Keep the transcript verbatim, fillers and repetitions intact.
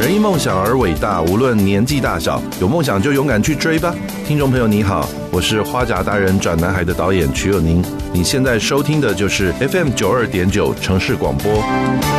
人因梦想而伟大，无论年纪大小，有梦想就勇敢去追吧。听众朋友你好，我是花甲达人转南海的导演瞿友宁，你现在收听的就是 F M 九二点九 城市广播。